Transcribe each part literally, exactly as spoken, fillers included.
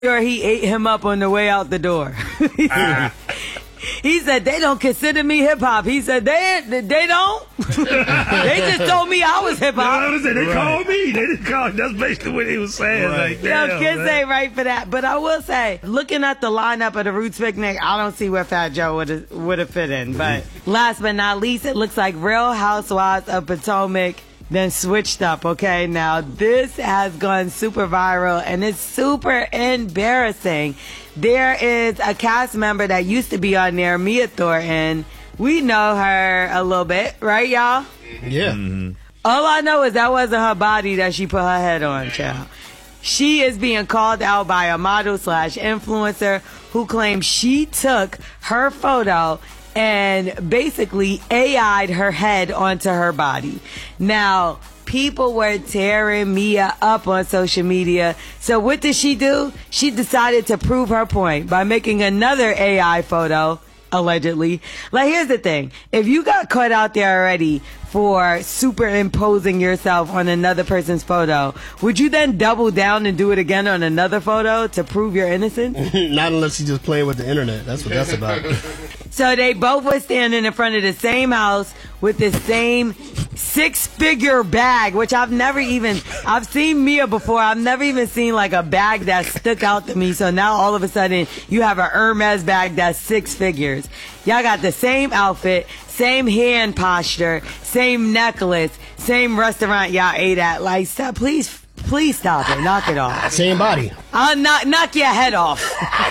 Or he ate him up on the way out the door. uh. He said, they don't consider me hip-hop. He said, they they don't? They just told me I was hip-hop. No, they right. called me. They didn't call. That's basically what he was saying. Right. Like, Yo, kids ain't right for that. But I will say, looking at the lineup of the Roots Picnic, I don't see where Fat Joe would would have fit in. But last but not least, it looks like Real Housewives of Potomac then switched up, okay? Now, this has gone super viral, and it's super embarrassing. There is a cast member that used to be on there, Mia Thornton. We know her a little bit, right, y'all? Yeah. Mm-hmm. All I know is that wasn't her body that she put her head on, child. She is being called out by a model slash influencer who claims she took her photo and basically A I'd her head onto her body. Now, people were tearing Mia up on social media. So what did she do? She decided to prove her point by making another A I photo, allegedly. Like, here's the thing. If you got caught out there already for superimposing yourself on another person's photo, would you then double down and do it again on another photo to prove your innocence? Not unless you're just playing with the internet. That's what that's about. So they both were standing in front of the same house with the same six-figure bag, which I've never even, I've seen Mia before. I've never even seen like a bag that stuck out to me. So now all of a sudden you have a Hermes bag that's six figures. Y'all got the same outfit, same hand posture, same necklace, same restaurant y'all ate at. Like, stop, please. Please stop it. Knock it off. Same body. I'll knock, knock your head off.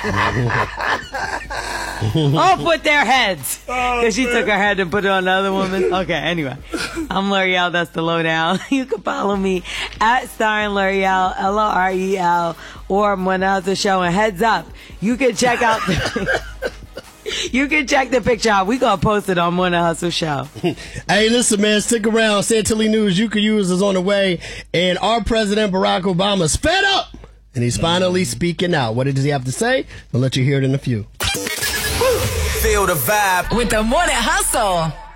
Off with their heads. Because oh, she took her head and put it on the other woman. Okay, anyway. I'm L'Oreal. That's the lowdown. You can follow me at Starring L'Oreal, L O R E L, or One Other Show. And heads up, you can check out the... You can check the picture out. We gonna post it on Morning Hustle Show. Hey, listen, man, stick around. Santilli News you can use is on the way. And our President Barack Obama's fed up. And he's finally speaking out. What does he have to say? We'll let you hear it in a few. Feel the vibe with the Morning Hustle.